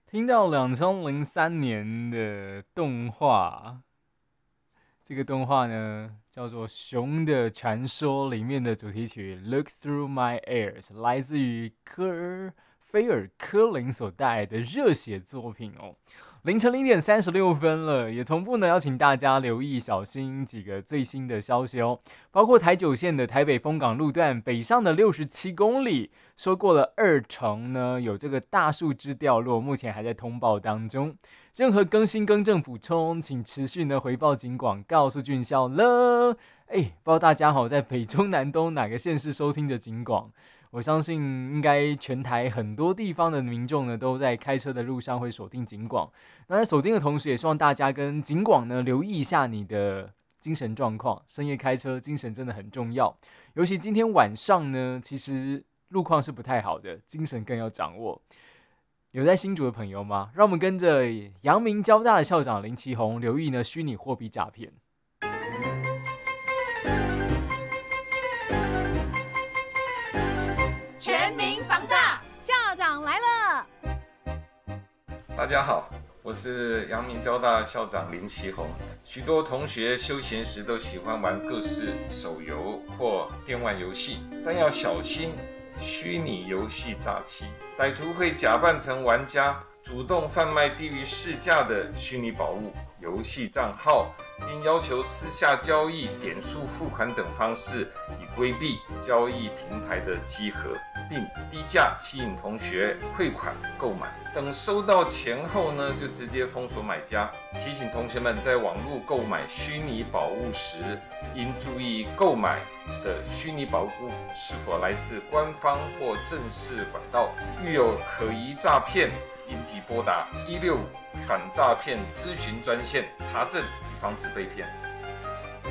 听到2003年的动画，这个动画呢叫做《熊的传说》里面的主题曲《Look Through My Ears》，来自于菲尔科林所带来的热血作品哦。凌晨0点36分了，也同步呢邀请大家留意小心几个最新的消息哦，包括台九线的台北丰港路段北上的67公里，说过了2成呢有这个大树枝掉落，目前还在通报当中。任何更新、更正、补充，请持续呢回报警广，告诉俊孝了。不知道大家好，在北中南东哪个县市收听的警广？我相信应该全台很多地方的民众呢，都在开车的路上会锁定警广。那在锁定的同时，也希望大家跟警广呢留意一下你的精神状况。深夜开车，精神真的很重要。尤其今天晚上呢，其实路况是不太好的，精神更要掌握。有在新竹的朋友吗？让我们跟着阳明交大的校长林奇宏留意呢虚拟货币诈骗。 全民防诈，校长来了。 大家好，我是阳明交大校长林奇宏。许多同学休闲时都喜欢玩各式手游或电玩游戏，但要小心虚拟游戏诈欺。歹徒会假扮成玩家，主动贩卖低于市价的虚拟宝物、游戏账号，并要求私下交易、点数付款等方式，以规避交易平台的稽核，并低价吸引同学汇款购买。等收到钱后呢，就直接封锁买家。提醒同学们在网络购买虚拟宝物时，应注意购买的虚拟宝物是否来自官方或正式管道。遇有可疑诈骗，应即拨打165反诈骗咨询专线查证，以防止被骗。